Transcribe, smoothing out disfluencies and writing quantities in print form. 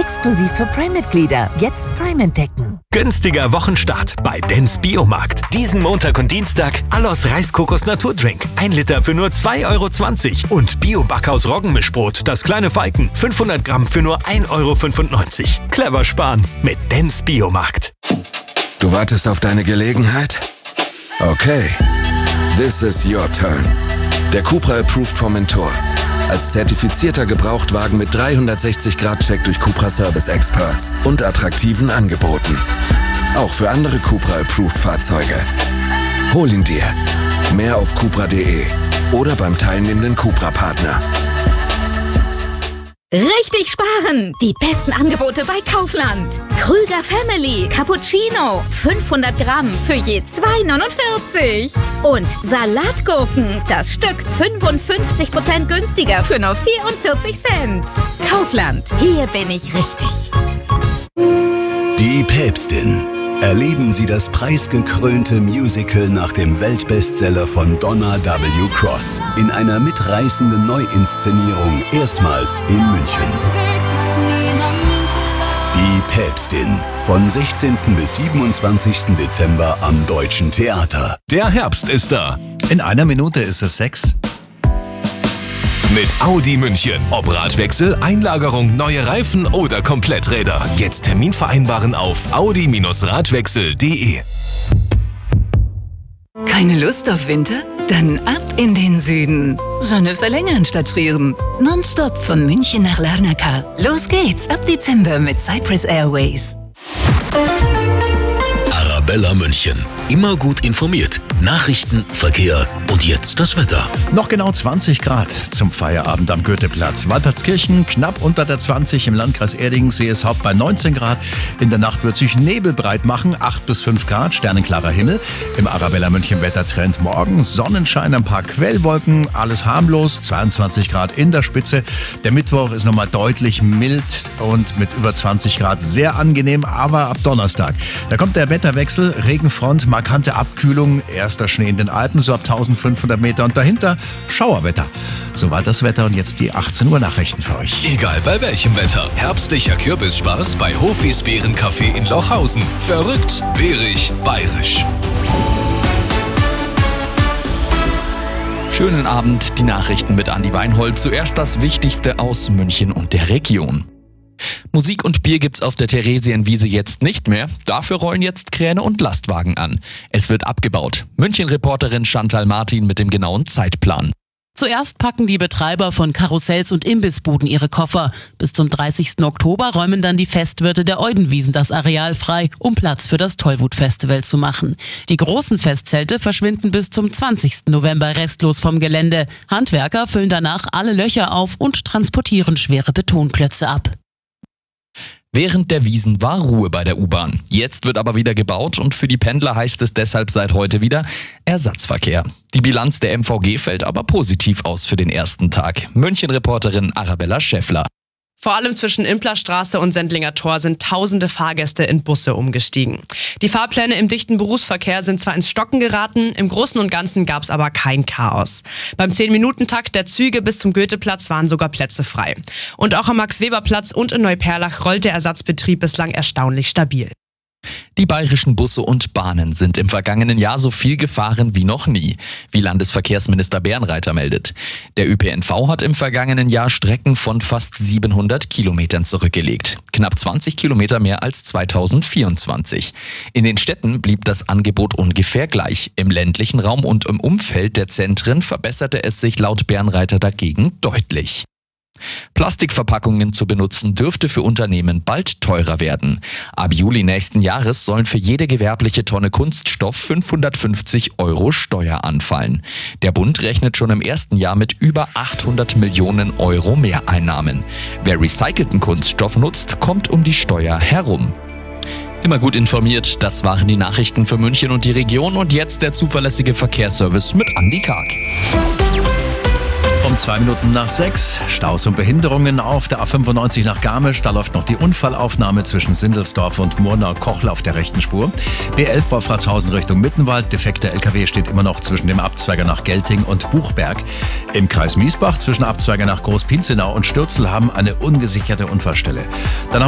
exklusiv für Prime-Mitglieder. Jetzt Prime entdecken. Günstiger Wochenstart bei Dens Biomarkt. Diesen Montag und Dienstag Allos Reiskokos Naturdrink. 1 Liter für nur 2,20 € und Bio-Backhaus Roggenmischbrot, das kleine Falken, 500 Gramm für nur 1,95 €. Clever sparen mit Dens Biomarkt. Du wartest auf deine Gelegenheit? Okay. This is your turn. Der Cupra Approved Formentor. Als zertifizierter Gebrauchtwagen mit 360-Grad-Check durch Cupra Service Experts und attraktiven Angeboten. Auch für andere Cupra Approved Fahrzeuge. Hol ihn dir. Mehr auf cupra.de oder beim teilnehmenden Cupra-Partner. Richtig sparen! Die besten Angebote bei Kaufland. Krüger Family Cappuccino 500 Gramm für je 2,49 €. Und Salatgurken, das Stück 55% günstiger für nur 44 Cent. Kaufland, hier bin ich richtig. Die Päpstin. Erleben Sie das preisgekrönte Musical nach dem Weltbestseller von Donna W. Cross in einer mitreißenden Neuinszenierung, erstmals in München. Die Päpstin. Von 16. bis 27. Dezember am Deutschen Theater. Der Herbst ist da. In einer Minute ist es 6. Mit Audi München. Ob Radwechsel, Einlagerung, neue Reifen oder Kompletträder. Jetzt Termin vereinbaren auf audi-radwechsel.de. Keine Lust auf Winter? Dann ab in den Süden. Sonne verlängern statt frieren. Nonstop von München nach Larnaca. Los geht's ab Dezember mit Cyprus Airways. Arabella München. Immer gut informiert. Nachrichten, Verkehr und jetzt das Wetter. Noch genau 20 Grad zum Feierabend am Goetheplatz. Waldpartskirchen knapp unter der 20, im Landkreis Erding, Seeshaupt bei 19 Grad. In der Nacht wird sich Nebel breit machen, 8 bis 5 Grad, sternenklarer Himmel. Im Arabella München Wettertrend morgen Sonnenschein, ein paar Quellwolken, alles harmlos, 22 Grad in der Spitze. Der Mittwoch ist nochmal deutlich mild und mit über 20 Grad sehr angenehm, aber ab Donnerstag, da kommt der Wetterwechsel, Regenfront, markante Abkühlung, erster Schnee in den Alpen, so ab 1500 Meter und dahinter Schauerwetter. Soweit das Wetter und jetzt die 18 Uhr Nachrichten für euch. Egal bei welchem Wetter, herbstlicher Kürbisspaß bei Hofis Beerencafé in Lochhausen. Verrückt, bärig, bayerisch. Schönen Abend, die Nachrichten mit Andi Weinhold. Zuerst das Wichtigste aus München und der Region. Musik und Bier gibt's auf der Theresienwiese jetzt nicht mehr. Dafür rollen jetzt Kräne und Lastwagen an. Es wird abgebaut. München-Reporterin Chantal Martin mit dem genauen Zeitplan. Zuerst packen die Betreiber von Karussells und Imbissbuden ihre Koffer. Bis zum 30. Oktober räumen dann die Festwirte der Eudenwiesen das Areal frei, um Platz für das Tollwut-Festival zu machen. Die großen Festzelte verschwinden bis zum 20. November restlos vom Gelände. Handwerker füllen danach alle Löcher auf und transportieren schwere Betonklötze ab. Während der Wiesn war Ruhe bei der U-Bahn. Jetzt wird aber wieder gebaut und für die Pendler heißt es deshalb seit heute wieder Ersatzverkehr. Die Bilanz der MVG fällt aber positiv aus für den ersten Tag. München-Reporterin Arabella Schäffler. Vor allem zwischen Implerstraße und Sendlinger Tor sind tausende Fahrgäste in Busse umgestiegen. Die Fahrpläne im dichten Berufsverkehr sind zwar ins Stocken geraten, im Großen und Ganzen gab es aber kein Chaos. Beim 10-Minuten-Takt der Züge bis zum Goetheplatz waren sogar Plätze frei. Und auch am Max-Weber-Platz und in Neuperlach rollt der Ersatzbetrieb bislang erstaunlich stabil. Die bayerischen Busse und Bahnen sind im vergangenen Jahr so viel gefahren wie noch nie, wie Landesverkehrsminister Bärenreiter meldet. Der ÖPNV hat im vergangenen Jahr Strecken von fast 700 Kilometern zurückgelegt. Knapp 20 Kilometer mehr als 2024. In den Städten blieb das Angebot ungefähr gleich. Im ländlichen Raum und im Umfeld der Zentren verbesserte es sich laut Bärenreiter dagegen deutlich. Plastikverpackungen zu benutzen dürfte für Unternehmen bald teurer werden. Ab Juli nächsten Jahres sollen für jede gewerbliche Tonne Kunststoff 550 € Steuer anfallen. Der Bund rechnet schon im ersten Jahr mit über 800 Millionen € Mehreinnahmen. Wer recycelten Kunststoff nutzt, kommt um die Steuer herum. Immer gut informiert, das waren die Nachrichten für München und die Region und jetzt der zuverlässige Verkehrsservice mit Andi Karg. Um 2 Minuten nach 6, Staus und Behinderungen auf der A95 nach Garmisch. Da läuft noch die Unfallaufnahme zwischen Sindelsdorf und Murnau-Kochl auf der rechten Spur. B11 Wolfratshausen Richtung Mittenwald. Defekter LKW steht immer noch zwischen dem Abzweiger nach Gelting und Buchberg. Im Kreis Miesbach zwischen Abzweiger nach Großpinzenau und Stürzel haben eine ungesicherte Unfallstelle. Dann